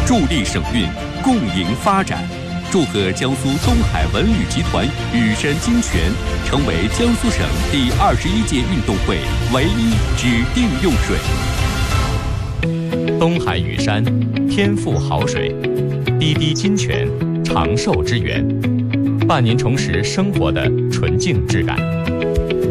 助力省运，共赢发展。祝贺江苏东海文旅集团雨山金泉成为江苏省第21届运动会唯一指定用水。 东海雨山，天赋好水；滴滴金泉，长寿之源，伴您重拾生活的纯净质感。